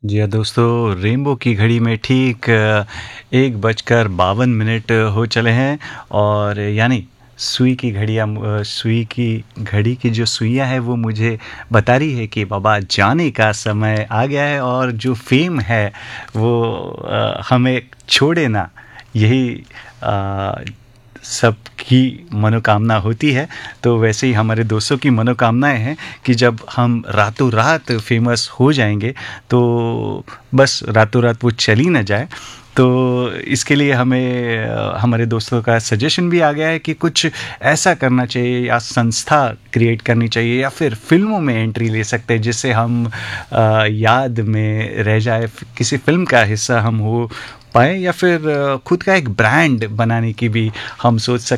जी हाँ दोस्तों, रेनबो की घड़ी में ठीक 1:52 हो चले हैं और यानी सुई की घड़ी की जो सुइयाँ हैं वो मुझे बता रही है कि बाबा जाने का समय आ गया है और जो फ़ेम है वो हमें छोड़े ना, यही अ, सबकी मनोकामना होती है। तो वैसे ही हमारे दोस्तों की मनोकामनाएँ हैं कि जब हम रातों रात फ़ेमस हो जाएँगे, तो बस रातों रात वो चली ना जाए। तो इसके लिए हमें हमारे दोस्तों का सजेशन भी आ गया है कि कुछ ऐसा करना चाहिए या संस्था क्रिएट करनी चाहिए या फिर फ़िल्मों में एंट्री ले सकते हैं जिससे हम याद में रह जाए, किसी फ़िल्म का हिस्सा हम हो पाएँ या फिर खुद का एक ब्रांड बनाने की भी हम सोच सकते